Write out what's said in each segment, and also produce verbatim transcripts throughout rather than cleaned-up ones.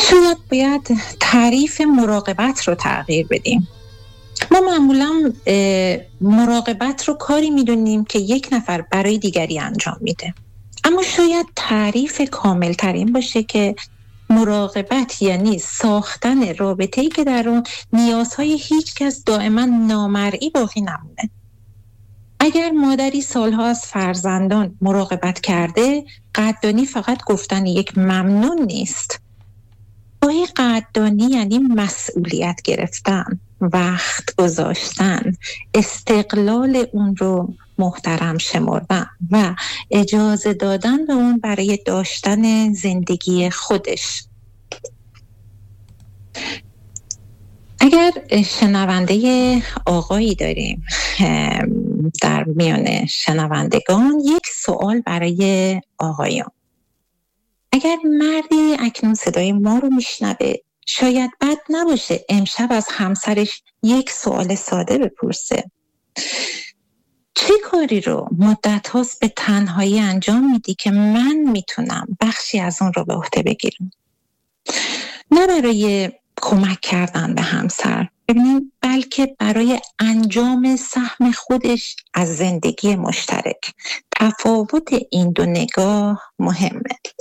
شاید باید تعریف مراقبت رو تغییر بدیم. ما معمولا مراقبت رو کاری میدونیم که یک نفر برای دیگری انجام میده، اما شاید تعریف کامل ترین باشه که مراقبت یعنی ساختن رابطه‌ای که در اون نیازهای هیچ کس دائما نامرئی باقی نمونه. اگر مادری سالها از فرزندان مراقبت کرده، قدردانی فقط گفتن یک ممنون نیست. گاهی قدردانی یعنی مسئولیت گرفتن، وقت گذاشتن، استقلال اون رو محترم شمردن و اجازه دادن به اون برای داشتن زندگی خودش. اگر شنونده آقایی داریم در میان شنوندگان، یک سوال برای آقایان. اگر مردی اکنون صدای ما رو میشنوه، شاید بد نباشه امشب از همسرش یک سوال ساده بپرسه. چه کاری رو مدت هاست به تنهایی انجام میدی که من میتونم بخشی از اون رو به عهده بگیرم؟ نه برای کمک کردن به همسر، ببینید، بلکه برای انجام سهم خودش از زندگی مشترک. تفاوت این دو نگاه مهمه.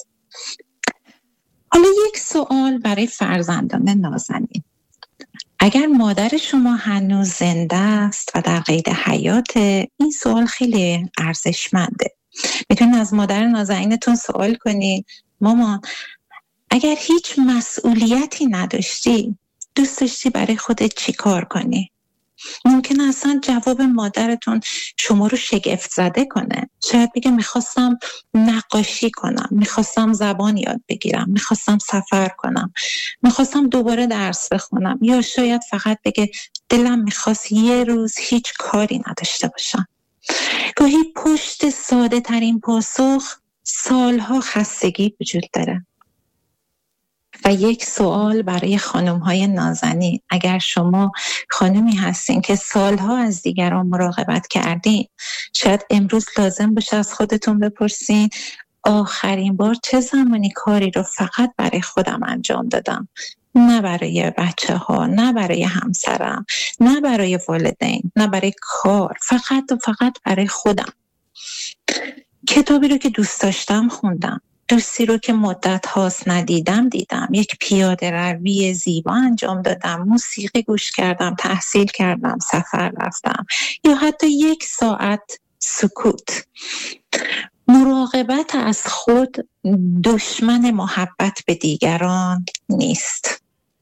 حالا یک سوال برای فرزندان نازنین. اگر مادر شما هنوز زنده است و در قید حیات، این سوال خیلی ارزشمنده. میتونید از مادر نازنینتون سوال کنید: مامان، اگر هیچ مسئولیتی نداشتی، دوست داشتی برای خودت چی کار کنی؟ ممکن اصلا جواب مادرتون شما رو شگفت زده کنه. شاید بگه میخواستم نقاشی کنم، میخواستم زبان یاد بگیرم، میخواستم سفر کنم، میخواستم دوباره درس بخونم، یا شاید فقط بگه دلم میخواست یه روز هیچ کاری نداشته باشم. گاهی پشت ساده ترین پاسخ سالها خستگی وجود داره. و یک سوال برای خانم‌های نازنین: اگر شما خانمی هستین که سالها از دیگران مراقبت کردین، شاید امروز لازم باشه از خودتون بپرسین آخرین بار چه زمانی کاری رو فقط برای خودم انجام دادم؟ نه برای بچه ها، نه برای همسرم، نه برای والدین، نه برای کار، فقط و فقط برای خودم. کتابی رو که دوست داشتم خوندم، دوستی رو که مدت هاست ندیدم دیدم، یک پیاده روی زیبا انجام دادم، موسیقی گوش کردم، تحصیل کردم، سفر رفتم، یا حتی یک ساعت سکوت. مراقبت از خود دشمن محبت به دیگران نیست.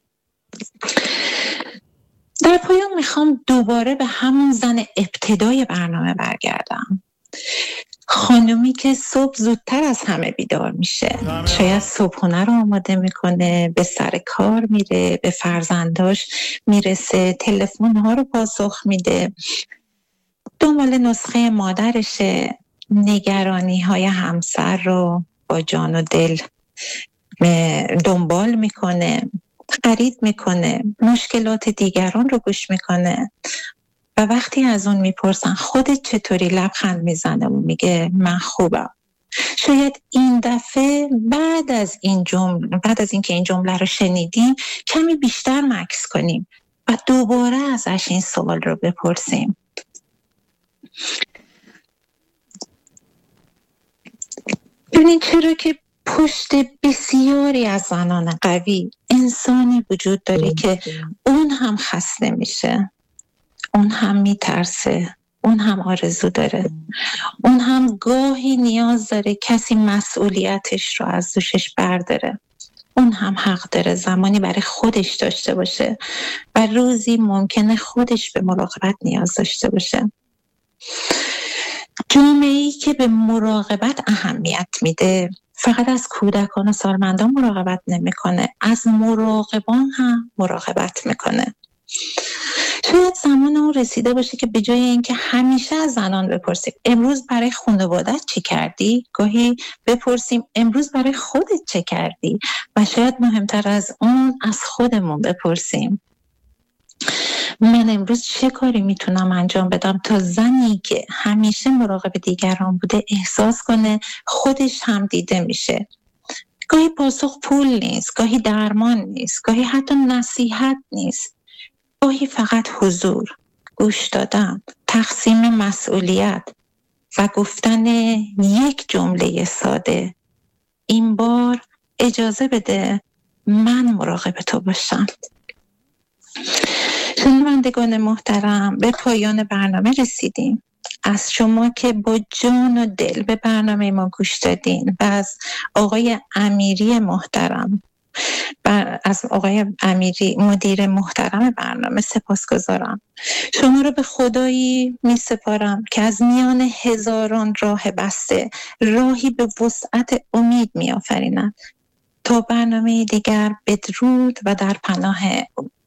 در پایان میخوام دوباره به همون زن ابتدای برنامه برگردم. خانومی که صبح زودتر از همه بیدار میشه، شاید صبحونه رو آماده میکنه، به سر کار میره، به فرزنداش میرسه، تلفن‌ها رو پاسخ میده، دنبال نسخه مادرشه، نگرانی‌های همسر رو با جان و دل دنبال میکنه، خرید میکنه، مشکلات دیگران رو گوش میکنه. و وقتی از اون میپرسن خودت چطوری، لبخند میزنه و میگه من خوبم. شاید این دفعه بعد از این جمله، بعد از اینکه این جمله رو شنیدیم، کمی بیشتر مکث کنیم و دوباره ازش این سوال رو بپرسیم: ببینید چرا که پشت بسیاری از زنان قوی انسانی وجود داره که اون هم خسته میشه، اون هم میترسه، اون هم آرزو داره، اون هم گاهی نیاز داره کسی مسئولیتش رو از دوشش برداره، اون هم حق داره زمانی برای خودش داشته باشه و روزی ممکنه خودش به مراقبت نیاز داشته باشه. جامعه‌ای که به مراقبت اهمیت میده فقط از کودکان و سالمندان مراقبت نمیکنه، از مراقبان هم مراقبت میکنه. شاید زمان اون رسیده باشه که به جای اینکه همیشه از زنان بپرسیم امروز برای خانواده‌ات چی کردی، گاهی بپرسیم امروز برای خودت چه کردی، و شاید مهمتر از اون از خودمون بپرسیم من امروز چه کاری میتونم انجام بدم تا زنی که همیشه مراقب دیگران بوده احساس کنه خودش هم دیده میشه. گاهی پاسخ پول نیست، گاهی درمان نیست، گاهی حتی نصیحت نیست، گاهی فقط حضور، گوش دادن، تقسیم مسئولیت و گفتن یک جمله ساده: این بار اجازه بده من مراقب تو باشم. شنوندگان محترم، به پایان برنامه رسیدیم. از شما که با جان و دل به برنامه ما گوش دادین و از آقای امیری محترم از آقای امیری مدیر محترم برنامه سپاسگزارم. شما رو به خدایی می سپارم که از میان هزاران راه بسته راهی به وسعت امید می آفریند. تا برنامه دیگر، بدرود و در پناه